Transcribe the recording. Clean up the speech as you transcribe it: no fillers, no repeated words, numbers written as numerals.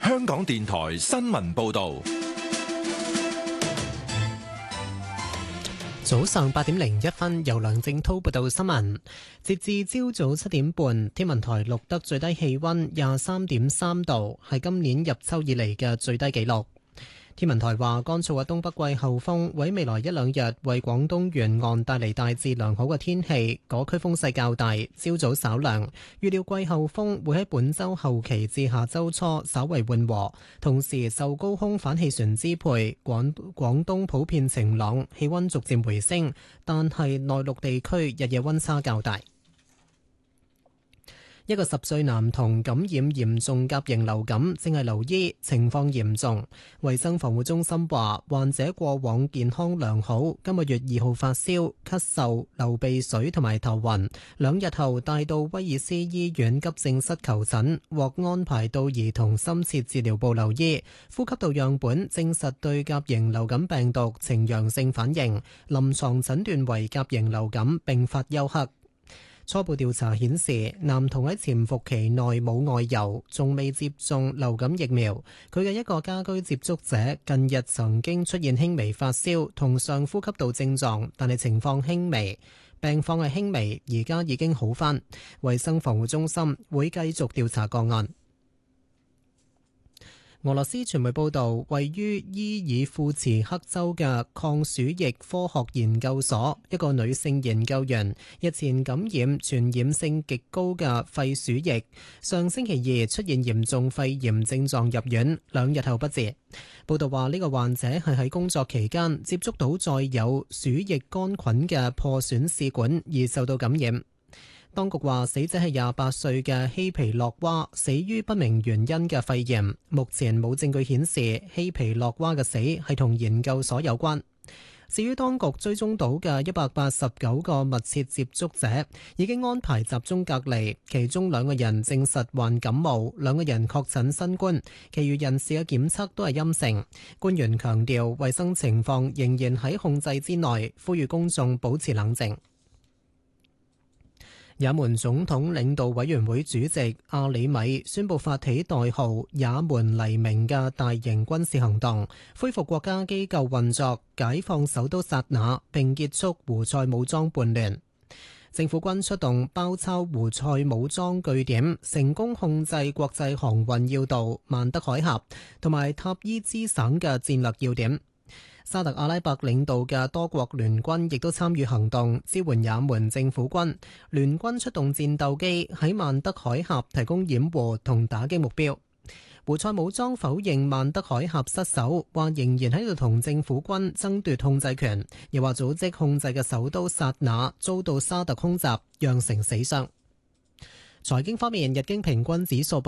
香港電台新聞報道。 早上8:01，由梁正滔報道新聞。截至朝早7點半，天文台錄得最低氣溫23.3度，係今年入秋以嚟嘅最低紀錄。天文台話，乾燥嘅東北季候風會未來一兩日為廣東沿岸帶嚟大致良好嘅天氣，嗰區風勢較大，朝早稍涼。預料季候風會喺本週後期至下週初稍為緩和，同時受高空反氣旋支配，廣東普遍晴朗，氣溫逐漸回升，但係內陸地區日夜溫差較大。一個10歲男童感染嚴重甲型流感，正係留醫，情況嚴重。衛生防護中心話，患者過往健康良好，今個月2號發燒、咳嗽、流鼻水同埋頭暈，2日後帶到威爾斯醫院急症室求診，獲安排到兒童深切治療部留醫。呼吸道樣本證實對甲型流感病毒呈陽性反應，臨床診斷為甲型流感並發休克。初步調查顯示，男童喺潛伏期內冇外遊，仲未接種流感疫苗。佢嘅一個家居接觸者近日曾經出現輕微發燒同上呼吸道症狀，但係情況輕微，病況係輕微，而家已經好返。衛生防護中心會繼續調查個案。俄羅斯傳媒報導，位於伊爾庫茨克州嘅抗鼠疫科學研究所，一個女性研究員日前感染傳染性極高嘅肺鼠疫，上星期2出現嚴重肺炎症狀入院，2日後不治。報導話，呢個患者係喺工作期間接觸到載有鼠疫桿菌嘅破損試管而受到感染。當局話，死者係28歲嘅希皮洛娃，死於不明原因嘅肺炎。目前冇證據顯示希皮洛娃嘅死係同研究所有關。至於當局追蹤到嘅189個密切接觸者，已經安排集中隔離，其中2個人證實患感冒，2個人確診新冠，其餘人士嘅檢測都係陰性。官員強調，衛生情況仍然喺控制之內，呼籲公眾保持冷靜。也門總統領導委員會主席阿里米宣布發起代號也門黎明嘅大型軍事行動，恢復國家機構運作，解放首都薩那，並結束胡塞武裝叛亂。政府軍出動包抄胡塞武裝據點，成功控制國際航運要道曼德海峽同埋塔伊茲省嘅戰略要點。沙特阿拉伯領導嘅多國聯軍亦都參與行動，支援也門政府軍。聯軍出動戰鬥機喺曼德海峽提供掩護同打擊目標。胡塞武裝否認曼德海峽失守，話仍然喺度同政府軍爭奪控制權，又話組織控制嘅首都薩那遭到沙特空襲，釀成死傷。財經方面，日經平均指數